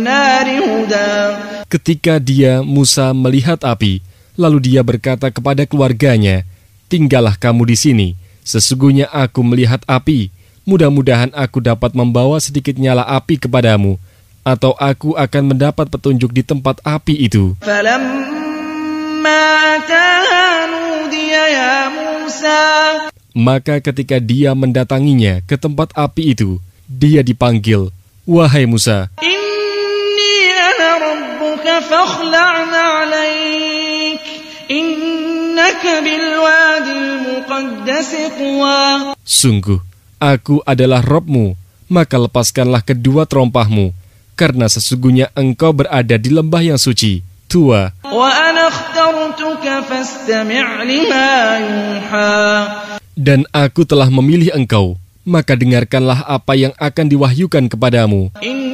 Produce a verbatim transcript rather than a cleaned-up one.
Ketika dia, Musa, melihat api, lalu dia berkata kepada keluarganya, "Tinggallah kamu di sini, sesungguhnya aku melihat api. Mudah-mudahan aku dapat membawa sedikit nyala api kepadamu, atau aku akan mendapat petunjuk di tempat api itu." Maka ketika dia mendatanginya ke tempat api itu, dia dipanggil, "Wahai Musa, sungguh, aku adalah Robmu, maka lepaskanlah kedua terompahmu, karena sesungguhnya engkau berada di lembah yang suci, tua. Dan aku telah memilih engkau, maka dengarkanlah apa yang akan diwahyukan kepadamu.